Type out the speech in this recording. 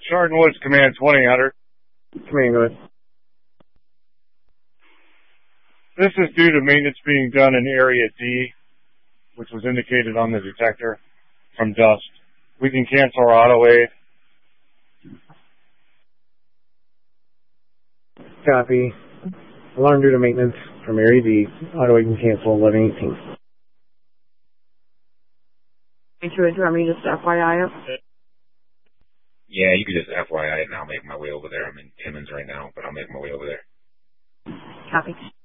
Chardon Woods, Command 20, Hunter. Command, go ahead. This is due to maintenance being done in Area D, which was indicated on the detector from dust. We can cancel our auto aid. Copy. Alarm due to maintenance from Area D. Auto aid can cancel 1118. Do you want me to just FYI it? Yeah, you could just FYI it and I'll make my way over there. I'm in Timmins right now, but I'll make my way over there. Copy.